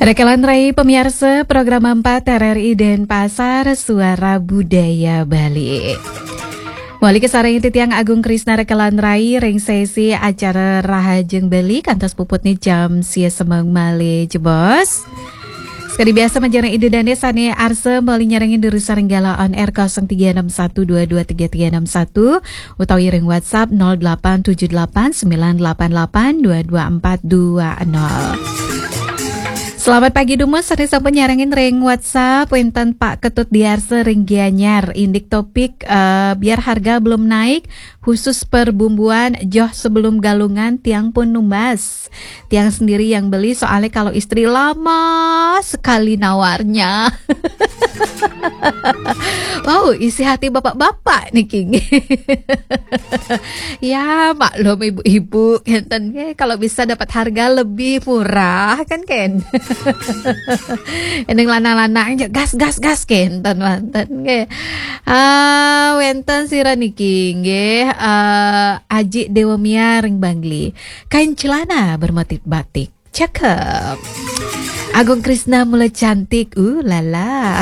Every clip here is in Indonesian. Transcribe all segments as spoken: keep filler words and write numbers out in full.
Rekelan Rai pemirsa program empat R R I Denpasar Suara Budaya Bali. Wali kesarang Titiang Agung Krisna Rekelan Rai ring sesi acara Rahajeng Bali kantos puputnya jam sia semang male jebos. Sekali biasa menjarang ide dan desane arse melalui nyarangin dari Sarenggala on air nol tiga enam satu dua dua tiga tiga enam satu utawi ring WhatsApp nol delapan tujuh delapan sembilan delapan delapan dua dua empat dua nol. Selamat pagi Dumas, hari sampai nyarangin ring WhatsApp Winten Pak Ketut Diarse ring Gianyar indik topik uh, biar harga belum naik khusus perbumbuan joh sebelum galungan tiang pun numbas. Tiang sendiri yang beli soalnya kalau istri lama sekali nawarnya. Wow, isi hati bapak-bapak nih King. Ya maklum ibu-ibu Kenten, kalau bisa dapat harga lebih murah kan Ken. Endeng lana-lana aja gas gas gas Kenten wanten nggih. Ah wenten sira niki nggih uh, Aji Dewamia ring Bangli. Kain celana bermotif batik. Cakep. Agung Krisna mulai cantik. Uh lala.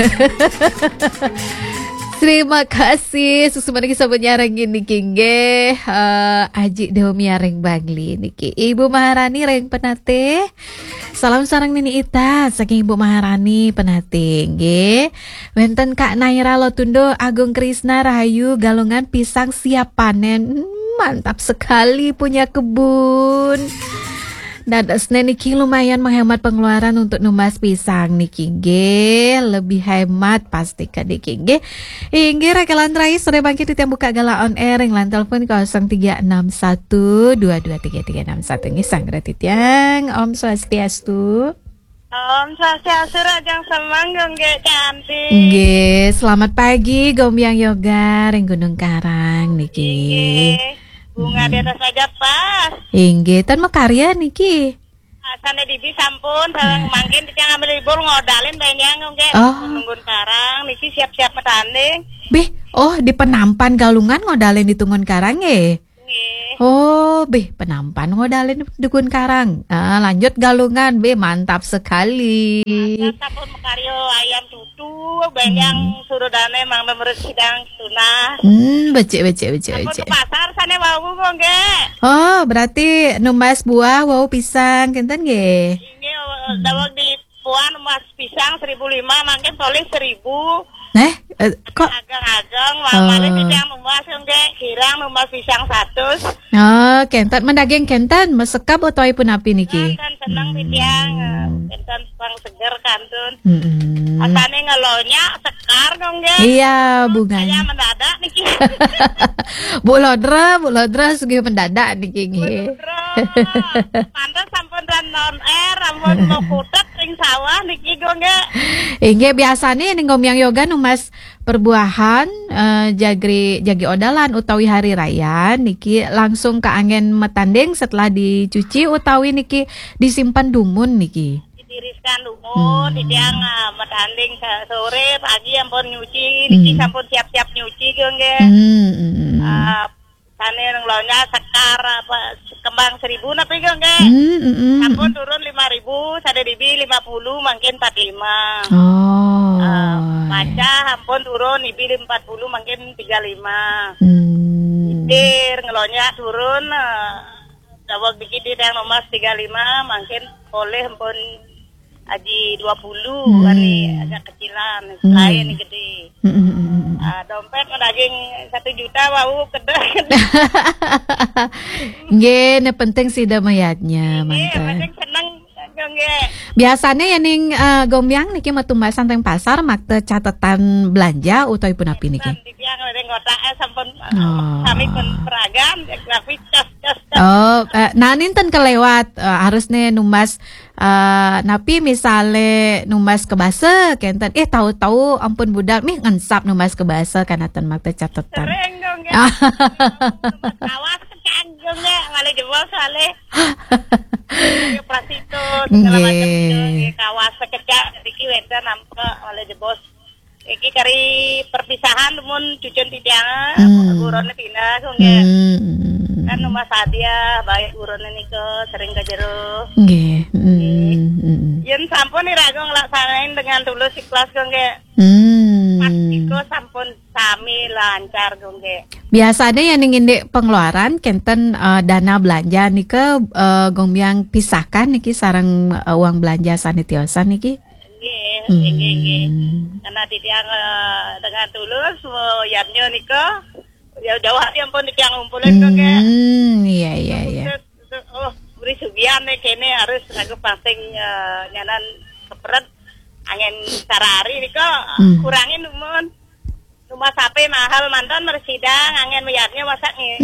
Terima kasih susumane kisah penyarang niki nggih uh, Aji Dewamia ring Bangli niki. Ibu Maharani ring Penate. Salam sarang Nini Ita saking Ibu Maharani Penate nggih. Wenten Kak Naira Lotundo Agung Krisna Rahayu galungan pisang siap panen. Hmm, mantap sekali punya kebun. Dadas niki lumayan menghemat pengeluaran untuk numbas pisang niki nggih, lebih hemat pasti ka niki nggih. Inggih Rekelan Rai sore bangkit yang buka gala on air ring lan telepon nol tiga enam satu dua dua tiga tiga enam satu nggih sang yang Om Swastiastu. Om Swastiastu rajang semanggung nggih cantik. Nggih, selamat pagi Gombyang Yoga ring Gunung Karang niki. Nggih. Bunga di atas saja pas. Inggih, tan makarya niki. Asane dibi sampun sareng mangkin titiang ambil libur ngodalin benyang nggih. Oh. Nunggun Karang niki siap-siap metanding. Bih, oh di penampan galungan ngodalin di Tunggun Karang nggih. Nggih. Oh, bih penampan ngodalin di Tunggun Karang. Ah, lanjut galungan, bih mantap sekali. Sampun makaryo ayam tutu benyang hmm. surudane mang memeres sidang tunah. Hmm, becek becek becek Sampun becek. ke pasar sane wau nggih. Oh, berarti numbas buah wow pisang kenten nggih. Nggih, dawag di puan emas pisang seribu lima mangkin toleh seribu. Eh, eh kok agang-agang mamane oh. Titiang numbas nggih kirang numbas pisang satu. Oh, kenten mendaging kenten mesekap atau pun api niki. Kan seneng titiang kenten pang seger kantun. Heeh. Asane ngelonya sekar nggih. Iya, bunganya. Saya mendadak niki. Bu Lodra, Bu Lodra sugih mendadak niki nggih. Pantes sampun dan non air ampun mau kutet ring sawah niki nggih. Inggih biasane ning Gombyang Yoga numas perbuahan uh, jagri jagi odalan utawi hari raya niki langsung ke angin metanding setelah dicuci utawi niki disimpan dumun niki. Ditiriskan dumun, hmm. Titiang uh, metanding sore pagi ampun nyuci niki hmm. sampun siap-siap nyuci nggih. Hmm. Uh, sane ngelonya sekar apa kembang seribu napi nggih. Hmm, mm, mm, sampun turun lima ribu, sade dibi lima puluh mungkin empat puluh lima. Oh. Uh, maca ampun turun ibi empat puluh mungkin tiga puluh lima. Hmm. Dir ngelonya turun uh, dawag dikit yang nomor tiga puluh lima mungkin boleh ampun aji dua puluh hmm. Ani agak kecilan hmm. lain gede. Hmm. Uh, dompet daging satu juta wau kedai. Nggih, ne penting sih damayatnya mantap. Nggih, penting seneng nggih. Biasanya ya ning uh, Gombyang niki matumbasan teng pasar makte catatan belanja utawi pun api niki. Titiang ning kota sampun kami pun peragam grafis cas cas. Oh, uh, nah ninten kelewat uh, harusnya numbas uh, napi misale numbas ke basa kenten eh tahu-tahu ampun budak mih ngensap numbas ke basa kanatan makte catatan. Sering dong ya. Awas kagum ya ngale jebol soalnya. Prostitut segala macam itu kawas sekejap iki wenda nampak ngale jebol. Iki kari perpisahan mun cucun titiang gurone pindah nggih. Kan rumah Sadia baik urone nike sering ke jero. Nggih. Heeh. Yen Yen sampun irago nglaksanain dengan tulus ikhlas gongge. Hmm. Pastiku sampun sami lancar gongge. Biasanya yang ingin di pengeluaran kenten uh, dana belanja nike uh, gombyang pisahkan niki sareng uh, uang belanja sanitiosan niki. Nggih, Hmm. nggih, nggih. Karena titiang uh, dengan tulus yamnyo nika ya jauh hati ampun titiang ngumpulin gongge. Hmm, iya iya iya. Oh, beri sugihan nih kene harus aku pasing uh, nyanan seperet angin sarari niko Hmm. kurangin mun. Rumah sapi mahal mantan mersidang angin meyarnya masak nih.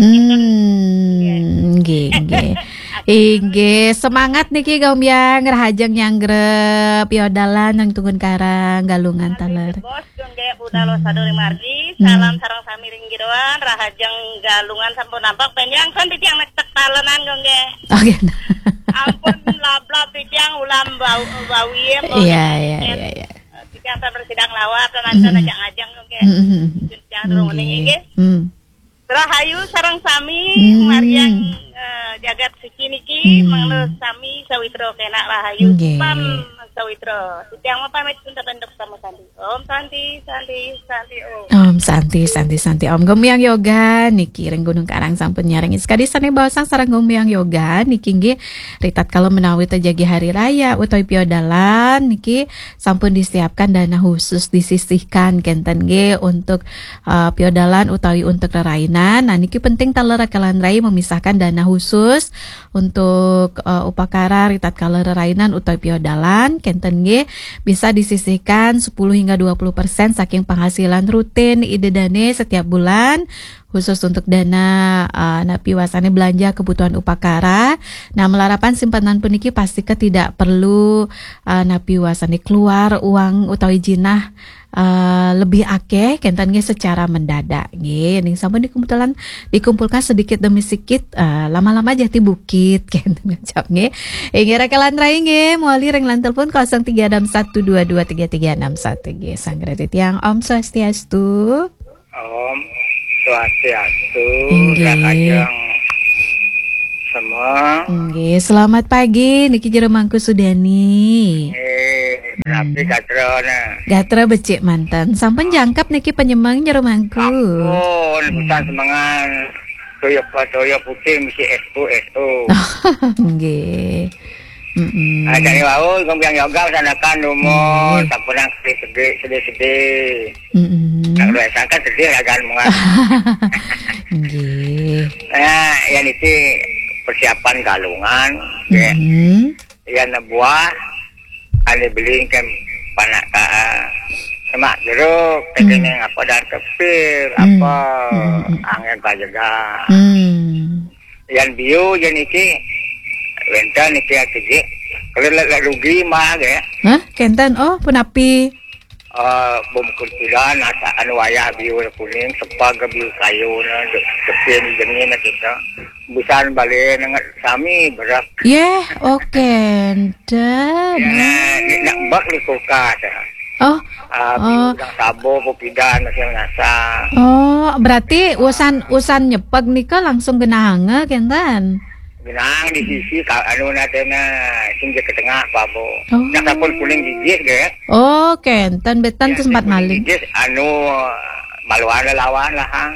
Hmm, nggih nggih. Inggih, semangat niki gombyang rahajeng nyanggrep yodalan nang tungun karang galungan taler. Bos gongge udah lo sadori margi, salam sarang sami ringgiroan rahajeng galungan sampun nampak panjang kan titiang nek tek talenan gongge. Oke. Ampun lap-lap titiang ulam bau bau ieu. Iya iya iya iya. Titiang ta bersidang lawat tenan ajang-ajang gongge. Titiang durung ning nggih. Hmm. Rahayu sareng sami Hmm. mariang uh, jagat suci niki manglo sami sawitro kena rahayu Nggih. pam sawitro. Titiang mah pamit untuk pendok sama Santi. Om Santi, Santi, Santi om. Om Santi Santi Santi Om gombyang yoga niki ring Gunung Karang sampun nyaring iskadisane bawasang sareng gombyang yoga niki nggih ritat kalau menawi terjadi hari raya utawi piodalan niki sampun disiapkan dana khusus disisihkan kenten nggih untuk uh, piodalan utawi untuk rerainan. Nah niki penting taler kalan rai memisahkan dana khusus untuk uh, upakara ritat kalau rerainan utawi piodalan kenten nggih bisa disisihkan sepuluh hingga dua puluh persen saking penghasilan rutin ide dane setiap bulan khusus untuk dana uh, napi wasane belanja kebutuhan upakara. Nah melarapan simpanan puniki pasti ke tidak perlu uh, napi wasane keluar uang utawi jinah Uh, lebih akeh kenten nggih secara mendadak nggih ning sampun dikumpulkan dikumpulkan sedikit demi sedikit uh, lama-lama jati bukit kenten ngajak nggih inggih rekalan rai nggih moali reng lan telepon nol tiga enam satu dua dua tiga tiga enam satu nggih sanggre titiang Om Swastiastu. Om Swastiastu. Nggih. Rakajeng semua. Nggih selamat pagi niki jero Mangku Sudani. Eh, tapi katrona. Gatra becik mantan sampun jangkap niki penyemang jero Mangku. Ampun, hutan semangan. Toyo toyo putih misi S U S U. Nggih. Heeh. Ah, jadi wau gombyang yoga sanakan lumur, tak pernah sedih sedih. Heeh. Nak dua sangka sedih agan mungan. Nggih. Nah, yang itu persiapan galungan, ya. Heeh. Yang buah, ada beli kan panak ka semak jeruk, tegene apa dan kepir, apa angin pajaga. Hmm. Yang bio yang iki wenta niki akiji. Kalau la rugi mah ya. Hah, kenten oh punapi. Eh bumkul pidan asa anu wayah bio kuning sepag bio kayu na kepir jenenge na kita. Busan balik dengan sami berak. Yeah, oke. Dan. Ya, nak bak ni kulkas. Oh. Ah, Oh. bilang sabo popidan masih ngasa. Oh, berarti usan usan nyepeg nika langsung genahange kenten. Genang di sisi ka anu na tena singgah ke tengah babo. Oh. Nak kapul kuning gigis ge. Oh, kenten betan tuh sempat maling. Gigis anu maluan lawan lah hang.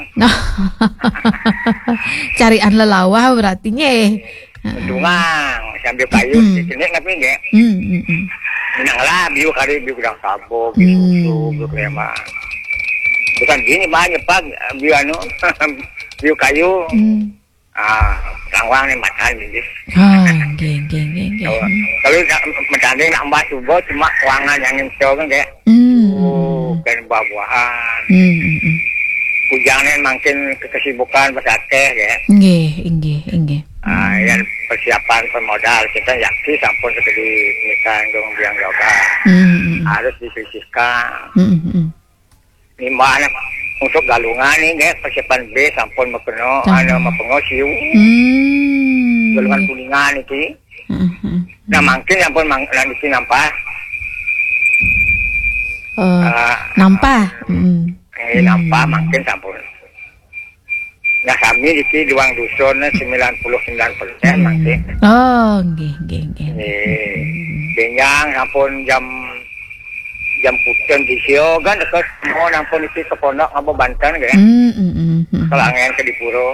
Carian lelawah berarti nye. Tungang sambil kayu Hmm. di sini ngapain ge? Hmm, hmm, hmm. Minang lah biu kari biu gudang sabo, biu Hmm. susu, biu krema. Bukan gini banyak pak biu anu biu kayu. Hmm. Ah, langwang ni makan gigis. Ah, geng geng geng Kalau geng. kalau nak mendanding nak mbak subuh cuma wangan yang ngecok kan kayak Hmm. oh, kan buah-buahan. Hmm, hmm, hmm. Pujangnya makin kesibukan pesakeh ya. Nggih, nggih, nggih. Ah, yang persiapan pemodal kita yakin sampun seperti nikah dong biang yoga Hmm, harus disisihkan. hmm, hmm. Ini mana untuk galungan nih kayak persiapan B sampun mepeno Ah. anu mepengo siu Hmm. galungan kuningan iki. Hmm, hmm. Nah mungkin sampun mang nanti nampak. Oh, Ah, nampak. Hmm. Eh, nampak makin sampun. Nah kami di luang dusun sembilan puluh sembilan persen makin. Oh, nggih, nggih, nggih. Eh, benjang sampun jam jam putih di sio kan dekat mau nampun isi ke pondok ngapa Banten kan. Hmm, hmm, hmm, hmm. Kalau angin ke Dipuro.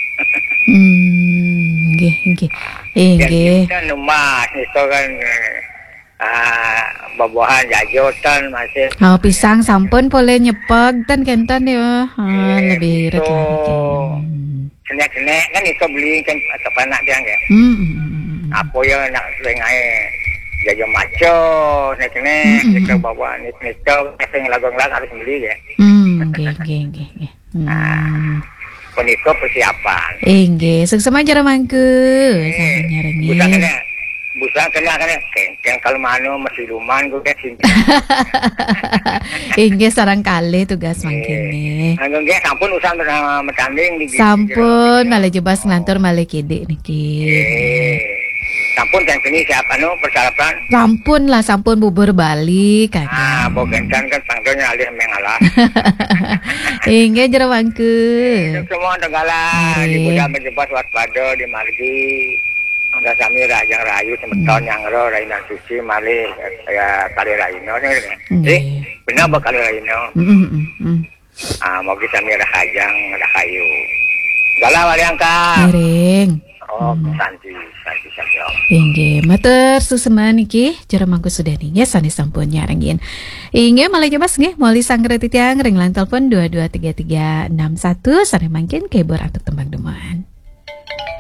Hmm, nggih, nggih. Eh, nggih. Kan numas itu kan ah babuhan jajotan masih. Oh, pisang sampun boleh nyepeg tan kenten ya. Ah, lebih irit lagi. Senek-senek kan itu beli kan atau panak dia kan. Hmm, hmm, hmm. Apa ya nak sering ae jajo maco, senek-senek kita bawa nik-nik sing lagu-lagu harus beli ya. Hmm, nggih, nggih, nggih, nggih. Hmm. Peniko persiapan. Eh, nggih, sukses aja mangku. Sampai nyarengi. Busa kena, busa kena kena. Yang kalau mano masih luman gue kan simpen. Eh, nggih sarang kali tugas mangkene. Anggo nggih sampun usah metanding di. Sampun malah jebas ngantor malah kede niki. Eh, sampun kan sini siapa no persyaratan? Sampun lah, sampun bubur balik kan. Ah, bogen kan kan pangdonya alih mengalah. Inge jero mangku. Semua tegala di budak menjebas waspada di margi. Angga sami rajang rayu semeton yang ro raina suci malih ya kali raino nih. Eh, benar ba kali raino? Heeh. Ah, mau kita sami rahajang rahayu. Gala wali angka. Miring. Oh, santi, santi saja. Inge, mater susema niki jero mangku sudah nih ya sani sampun nyarengin. Inge malah jebas nggih moli sangre titiang ring lan telepon dua dua tiga tiga enam satu sare mangkin kebor atuk tembang deman.